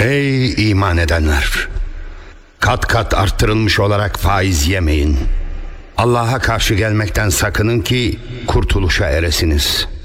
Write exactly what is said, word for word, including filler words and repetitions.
Ey iman edenler! Kat kat arttırılmış olarak faiz yemeyin. Allah'a karşı gelmekten sakının ki kurtuluşa eresiniz.